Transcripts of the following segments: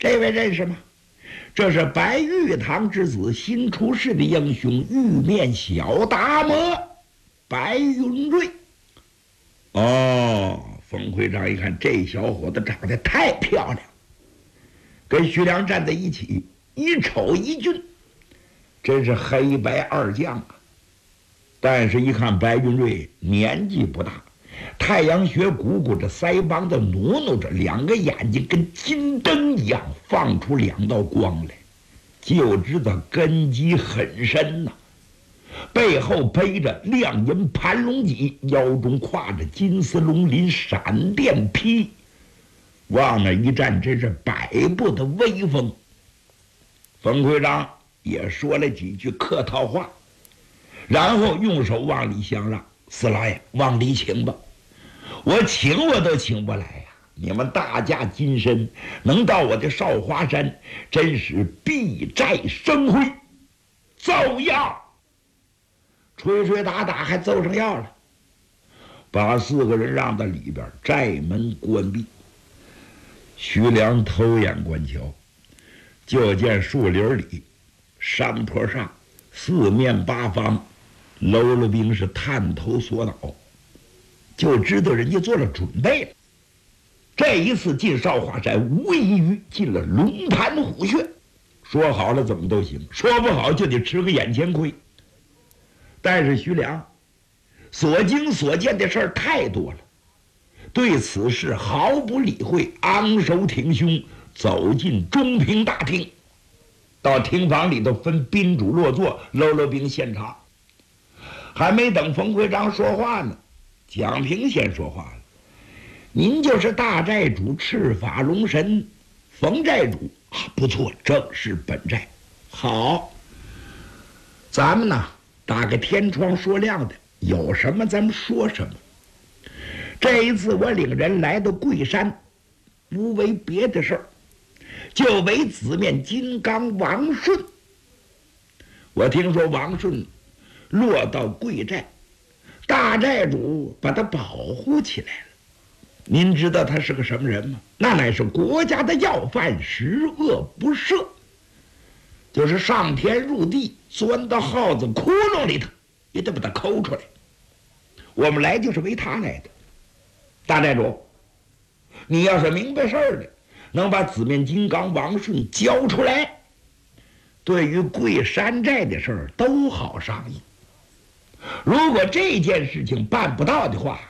这位认识吗？这是白玉堂之子，新出世的英雄，玉面小达摩白云瑞。哦，冯会长一看这小伙子长得太漂亮，跟徐良站在一起，一丑一俊，真是黑白二将啊。但是一看白云瑞年纪不大，太阳穴鼓鼓着，腮帮子努努着，两个眼睛跟金灯一样，放出两道光来，就知道根基很深呐。背后背着亮银盘龙戟，腰中挎着金丝龙鳞闪电披，往那一站，真是百步的威风。冯会长也说了几句客套话，然后用手往里相让：“四老爷，往里请吧。我请我都请不来呀！你们大驾金身，能到我的少华山，真是必寨生辉。奏药！”吹吹打打还奏上药了，把4个人让到里边，寨门关闭。徐良偷眼观瞧，就见树林里、山坡上四面八方，喽啰兵是探头索脑，就知道人家做了准备了。这一次进少华山，无异于进了龙潭虎穴，说好了怎么都行，说不好就得吃个眼前亏。但是徐良所经所见的事儿太多了，对此事毫不理会，昂首挺胸走进中平大厅，到厅房里头分宾主落座，喽啰兵献茶。还没等冯会长说话呢，蒋平先说话了：“您就是大寨主赤发龙神冯寨主啊，不错，正是本寨。好，咱们呢打个天窗说亮的，有什么咱们说什么。这一次我领人来到桂山，不为别的事儿，就为紫面金刚王顺。我听说王顺落到桂寨，大寨主把他保护起来了。您知道他是个什么人吗？那乃是国家的要犯，十恶不赦，就是上天入地，钻到耗子窟窿里头，也得把他抠出来。我们来就是为他来的。大寨主，你要是明白事儿的，能把紫面金刚王顺交出来，对于桂山寨的事儿都好商议。如果这件事情办不到的话，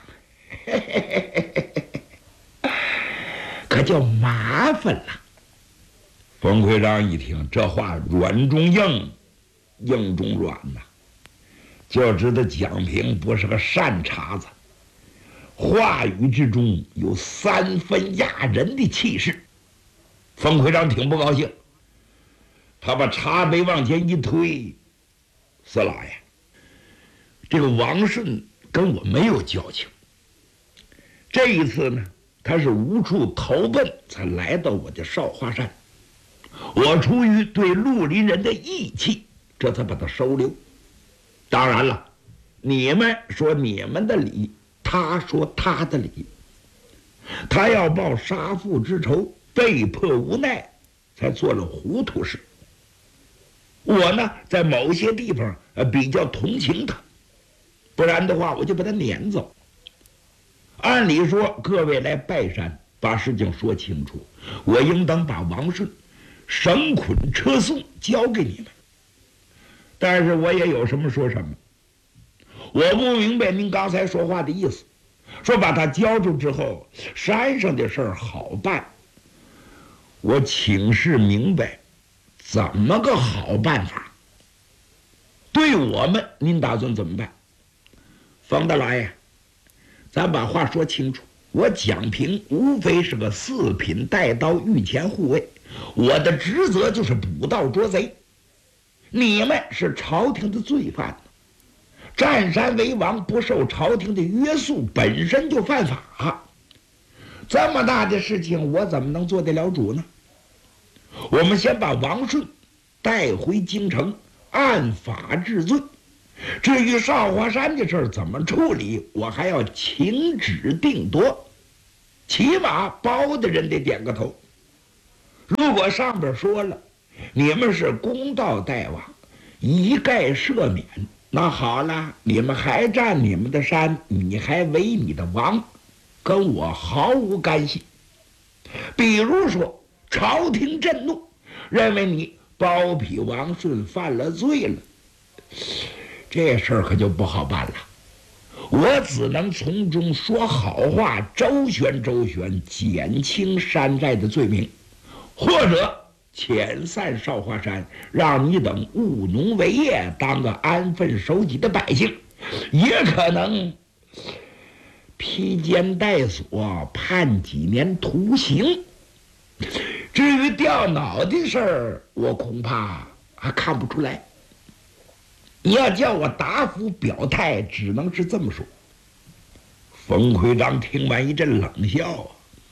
可就麻烦了。冯会长一听这话，软中硬，硬中软呐，就知道蒋平不是个善茬子，话语之中有3分压人的气势。冯会长挺不高兴，他把茶杯往前一推：“四老爷，这个王顺跟我没有交情，这一次呢，他是无处投奔才来到我的少华山，我出于对绿林人的义气，这才把他收留。当然了，你们说你们的理，他说他的理，他要报杀父之仇，被迫无奈才做了糊涂事。我呢，在某些地方比较同情他，不然的话我就把他撵走。按理说各位来拜山，把事情说清楚，我应当把王顺绳捆车送交给你们。但是我也有什么说什么，我不明白您刚才说话的意思，说把他交出之后，山上的事儿好办。我请示明白，怎么个好办法？对我们，您打算怎么办？冯大老爷，咱把话说清楚。我蒋平无非是个4品带刀御前护卫，我的职责就是捕盗捉贼。你们是朝廷的罪犯，占山为王，不受朝廷的约束，本身就犯法。这么大的事情，我怎么能做得了主呢？我们先把王顺带回京城，按法治罪。至于少华山的事儿怎么处理，我还要请旨定夺，起码包的人得点个头。 如果上边说了你们是公道大王，一概赦免，那好了，你们还占你们的山，你还为你的王，跟我毫无干系。比如说朝廷震怒，认为你包庇王顺犯了罪了，这事儿可就不好办了。我只能从中说好话，周旋，减轻山寨的罪名，或者遣散少华山，让你等务农为业，当个安分守己的百姓，也可能披肩戴锁，判几年徒刑。至于掉脑袋事儿，我恐怕还看不出来。你要叫我答复表态，只能是这么说。冯奎章听完一阵冷笑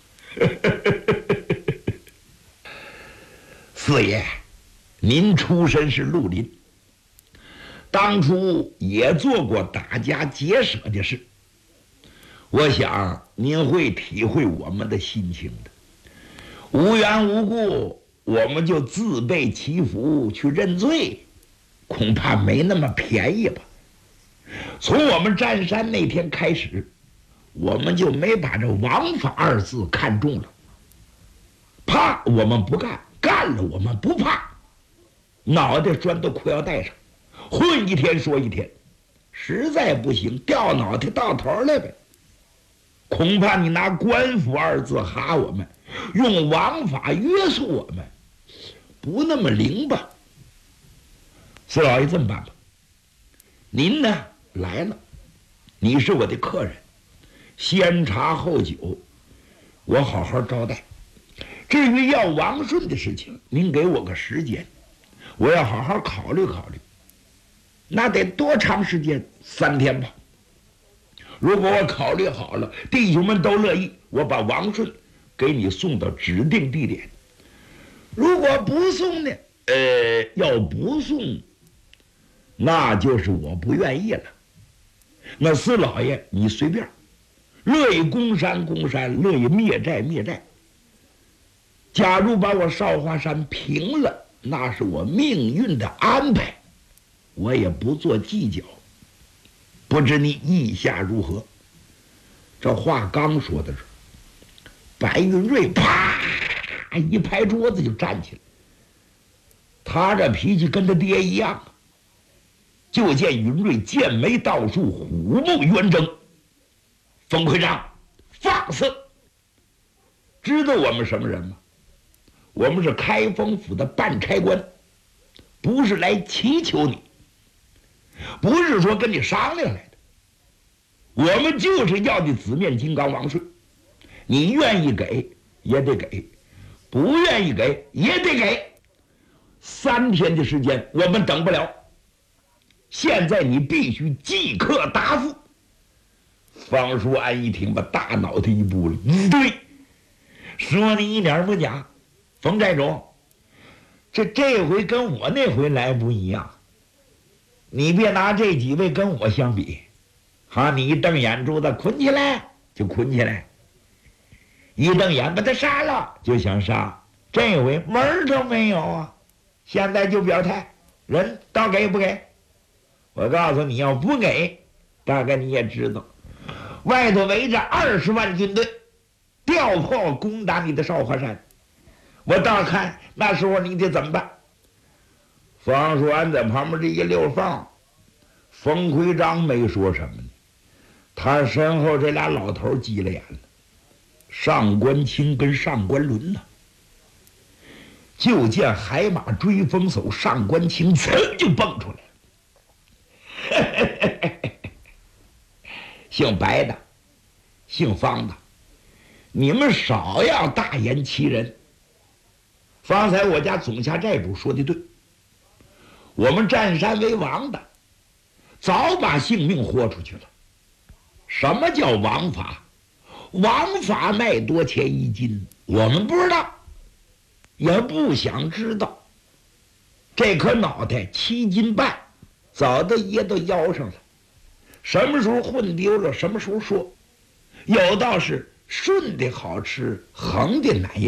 四爷，您出身是绿林，当初也做过打家劫舍的事，我想您会体会我们的心情的。无缘无故我们就自备祈福去认罪，恐怕没那么便宜吧。从我们占山那天开始，我们就没把这王法二字看重了。怕我们不干，干了我们不怕，脑袋拴到裤腰带上，混一天说一天，实在不行掉脑袋到头来呗。恐怕你拿官府二字哈我们，用王法约束我们，不那么灵吧。四老爷，这么办吧，您呢来了，你是我的客人，先茶后酒，我好好招待。至于要王顺的事情，您给我个时间，我要好好考虑考虑。那得多长时间？3天吧。如果我考虑好了，弟兄们都乐意，我把王顺给你送到指定地点。如果不送呢？要不送，那就是我不愿意了。那四老爷你随便，乐意攻山攻山，乐意灭寨灭寨。假如把我少华山平了，那是我命运的安排，我也不做计较。不知你意下如何？这话刚说的时候，白云瑞啪一拍桌子就站起来。他这脾气跟他爹一样。就见云瑞剑眉倒竖，虎目圆睁。冯会长，放肆！知道我们什么人吗？我们是开封府的办差官，不是来祈求你，不是说跟你商量来的，我们就是要你紫面金刚王顺，你愿意给也得给，不愿意给也得给。3天的时间我们等不了，现在你必须即刻答复。方叔安一听，把大脑袋一拨了，对，说的一点不假。冯寨主，这回跟我那回来不一样，你别拿这几位跟我相比，你一瞪眼珠子捆起来就捆起来，一瞪眼把他杀了就想杀，这回门儿都没有啊！现在就表态，人到给不给？我告诉你，要不给，大概你也知道，外头围着20万军队，调炮攻打你的少华山。我倒看那时候你得怎么办。方叔安在旁边这一溜缝，冯奎章没说什么呢，他身后这俩老头急了眼了，上官清跟上官伦呢。就见海马追风叟，上官清噌就蹦出来了。姓白的，姓方的，你们少要大言欺人。方才我家总辖寨主说的对，我们占山为王的早把性命豁出去了。什么叫王法？王法卖多钱1斤，我们不知道，也不想知道。这颗脑袋7斤半，早都掖到腰上了，什么时候混丢了什么时候说。有道是顺的好吃，横的难咽，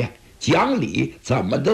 讲理怎么的